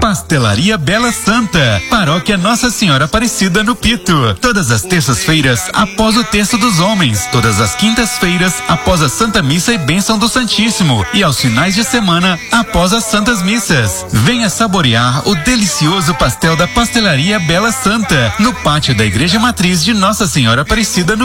Pastelaria Bela Santa, Paróquia Nossa Senhora Aparecida no Pito. Todas as terças-feiras após o Terço dos Homens, todas as quintas-feiras após a Santa Missa e Bênção do Santíssimo e aos finais de semana após as Santas Missas. Venha saborear o delicioso pastel da Pastelaria Bela Santa no pátio da Igreja Matriz de Nossa Senhora Aparecida no